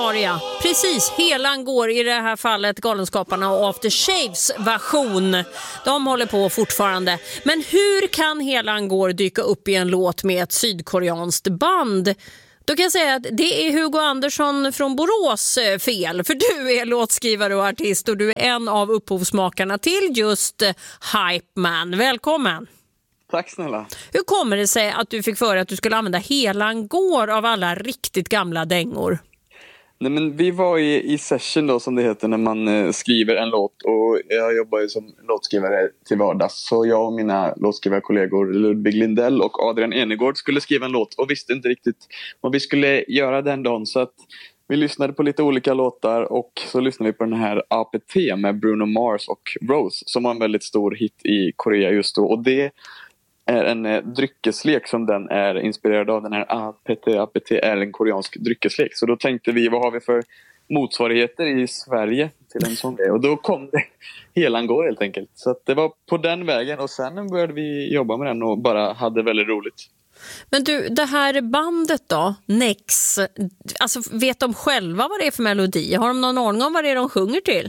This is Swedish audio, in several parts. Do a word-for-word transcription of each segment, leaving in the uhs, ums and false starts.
Aria. Precis, Helan går i det här fallet Galenskaparna och After Shaves version. De håller på fortfarande. Men hur kan Helan går dyka upp i en låt med ett sydkoreanskt band? Då kan jag säga att det är Hugo Andersson från Borås fel. För du är låtskrivare och artist och du är en av upphovsmakarna till just Hype Man. Välkommen! Tack snälla. Hur kommer det sig att du fick för att du skulle använda Helan går av alla riktigt gamla dängor? Nej, men vi var i, i session då, som det heter, när man eh, skriver en låt. Och jag jobbar ju som låtskrivare till vardags. Så jag och mina låtskrivarkollegor Ludvig Lindell och Adrian Enegård skulle skriva en låt. Och visste inte riktigt vad vi skulle göra den dagen. Så att vi lyssnade på lite olika låtar. Och så lyssnade vi på den här A P T med Bruno Mars och Rose. Som var en väldigt stor hit i Korea just då. Och det är en eh, dryckeslek som den är inspirerad av. Den här A P T, A P T är en koreansk dryckeslek. Så då tänkte vi, vad har vi för motsvarigheter i Sverige till en sån grej? Och då kom det Helan går helt enkelt. Så att det var på den vägen. Och sen började vi jobba med den och bara hade väldigt roligt. Men du, det här bandet då, Nex, alltså vet de själva vad det är för melodi? Har de någon aning om vad det är de sjunger till?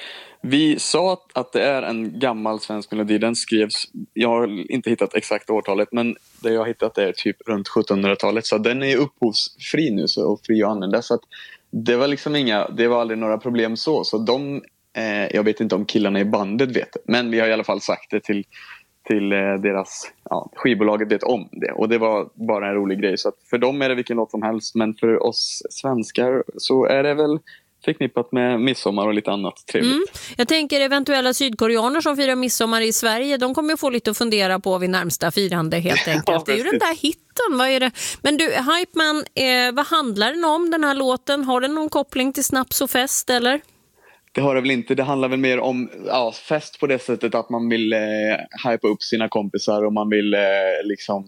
Vi sa att, att det är en gammal svensk melodi. Den skrevs, jag har inte hittat exakt årtalet, men det jag har hittat är typ runt sjuttonhundratalet. Så den är upphovsfri nu så, och fri att använda. Så att det var liksom inga, det var aldrig några problem så. Så de, eh, jag vet inte om killarna i bandet vet, men vi har i alla fall sagt det till, till eh, deras, ja, skivbolaget vet om det. Och det var bara en rolig grej. Så att för dem är det vilken låt som helst, men för oss svenskar så är det väl förknippat med midsommar och lite annat trevligt. Mm. Jag tänker eventuella sydkoreaner som firar midsommar i Sverige, de kommer ju få lite att fundera på vid närmsta firande helt enkelt. Ja, det är ju den där hitten, vad är det? Men du, Hype Man, eh, vad handlar den om den här låten? Har den någon koppling till snaps och fest eller? Det har det väl inte. Det handlar väl mer om ja, fest på det sättet att man vill eh, hypa upp sina kompisar och man vill eh, liksom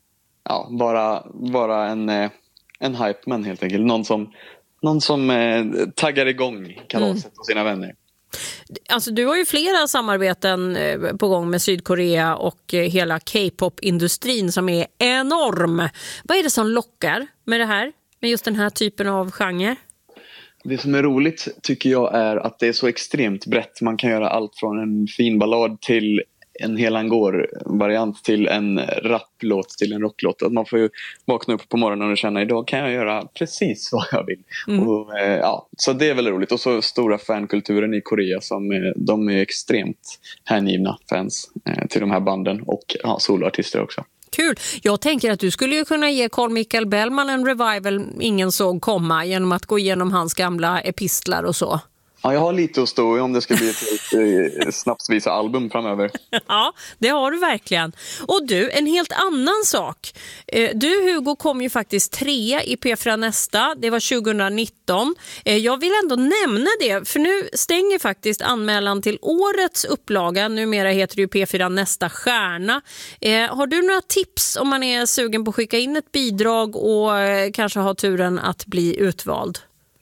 ja, vara, vara en, eh, en Hype Man helt enkelt. Någon som Någon som eh, taggar igång kalaset mm. och sina vänner. Alltså du har ju flera samarbeten eh, på gång med Sydkorea och eh, hela K-pop-industrin som är enorm. Vad är det som lockar med det här? Med just den här typen av genre? Det som är roligt tycker jag är att det är så extremt brett. Man kan göra allt från en fin ballad till en Helan går-variant till en rapplåt till en rocklåt. Att man får ju vakna upp på morgonen och känna idag kan jag göra precis vad jag vill. Mm. Och, eh, ja, så det är väldigt roligt. Och så stora fankulturen i Korea som eh, de är extremt hängivna fans eh, till de här banden och ja, soloartister också. Kul. Jag tänker att du skulle ju kunna ge Carl Michael Bellman en revival ingen såg komma genom att gå igenom hans gamla epistlar och så. Ja, jag har lite att stå i om det ska bli ett eh, snapsvisa album framöver. Ja, det har du verkligen. Och du, en helt annan sak. Du, Hugo, kom ju faktiskt trea i P fyra Nästa. Det var tjugonitton. Jag vill ändå nämna det, för nu stänger faktiskt anmälan till årets upplaga. Numera heter det ju P fyra Nästa Stjärna. Har du några tips om man är sugen på att skicka in ett bidrag och kanske ha turen att bli utvald?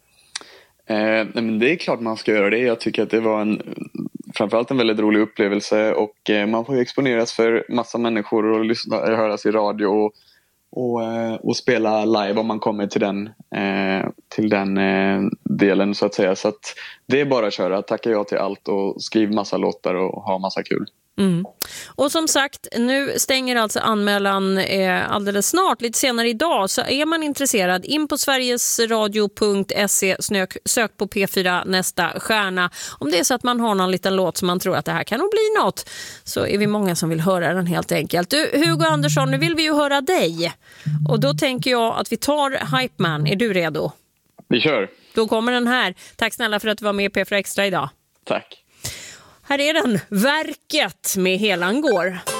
Eh, men det är klart man ska göra det. Jag tycker att det var en, framförallt en väldigt rolig upplevelse och eh, man får ju exponeras för massa människor och lyssna, höras i radio och, och, eh, och spela live om man kommer till den, eh, till den eh, delen så att säga. Så att det är bara att köra, tacka ja till allt och skriv massa låtar och ha massa kul. Mm. Och som sagt, nu stänger alltså anmälan eh, alldeles snart, lite senare idag. Så är man intresserad, in på sverigesradio punkt se, snök, sök på P fyra Nästa Stjärna. Om det är så att man har någon liten låt som man tror att det här kan nog bli något, så är vi många som vill höra den helt enkelt. Du, Hugo Andersson, nu vill vi ju höra dig. Och då tänker jag att vi tar Hype Man. Är du redo? Vi kör. Då kommer den här. Tack snälla för att du var med i P fyra Extra idag. Tack. Här är den, Verket med Helan går.